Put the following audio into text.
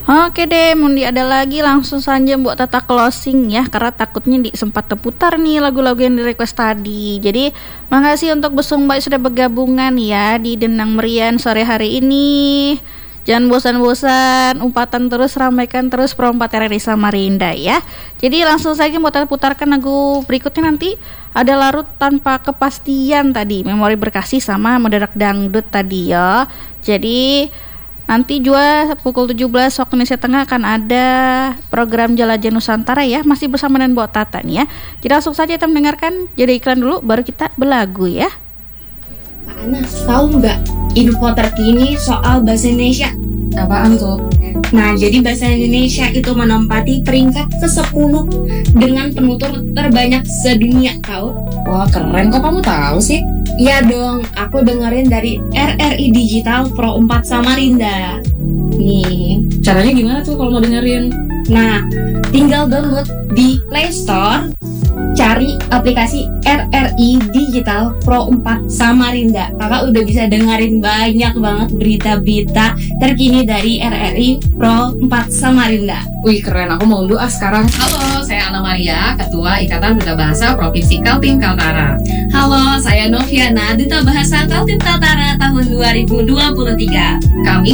Oke deh, Mundi ada lagi langsung saja buat tata closing ya, karena takutnya sempat terputar nih lagu-lagu yang di request tadi. Jadi makasih untuk Besung Baik sudah bergabungan ya di Denang Merian sore hari ini. Jangan bosan-bosan, umpatan terus, ramaikan terus perompat RRI Samarinda ya. Jadi langsung saja mau putarkan lagu berikutnya nanti. Ada Larut Tanpa Kepastian tadi, Memori Berkasih sama Mendadak Dangdut tadi ya. Jadi nanti juga pukul 17 waktu Indonesia Tengah akan ada program Jelajah Nusantara ya, masih bersama dengan Mbok Tata nih ya. Jadi langsung saja kita mendengarkan, jadi iklan dulu baru kita berlagu ya. Kak Ana, tahu nggak info terkini soal bahasa Indonesia? Apaan tuh? Nah, jadi bahasa Indonesia itu menempati peringkat ke-10 dengan penutur terbanyak sedunia, tahu? Wah, keren, kok kamu tahu sih? Iya dong, aku dengerin dari RRI Digital Pro 4 Samarinda. Nih, Caranya gimana tuh kalau mau dengerin? nah, tinggal download di Play Store, cari aplikasi RRI Digital Pro 4 Samarinda. Kakak udah bisa dengerin banyak banget berita-berita terkini dari RRI Pro 4 Samarinda. Wih, keren, aku mau dulu sekarang. Halo, saya Ana Maria, Ketua Ikatan Duta Bahasa Provinsi Kaltim Kaltara. Halo, saya Noviana, Duta Bahasa Kaltim Kaltara tahun 2023. Kami